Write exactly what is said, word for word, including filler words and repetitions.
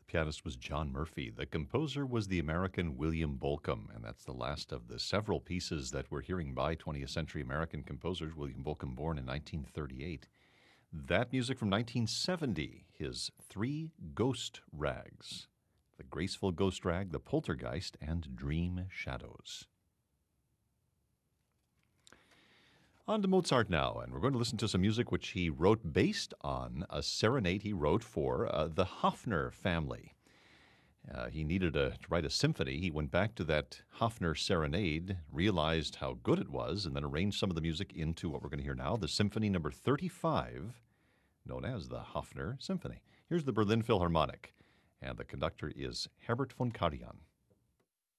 Pianist was John Murphy. The composer was the American William Bolcom, and that's the last of the several pieces that we're hearing by twentieth century American composers. William Bolcom, born in nineteen thirty-eight. That music from nineteen seventy, his Three Ghost Rags: The Graceful Ghost Rag, The Poltergeist, and Dream Shadows. On to Mozart now, and we're going to listen to some music which he wrote based on a serenade he wrote for uh, the Hofner family. Uh, he needed a, to write a symphony. He went back to that Hofner serenade, realized how good it was, and then arranged some of the music into what we're going to hear now, the Symphony Number thirty-five, known as the Hofner Symphony. Here's the Berlin Philharmonic, and the conductor is Herbert von Karajan.